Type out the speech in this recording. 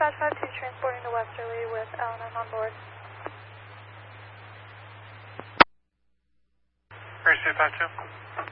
Dispatch 52 transporting to Westerly with LNM on board. Race 252.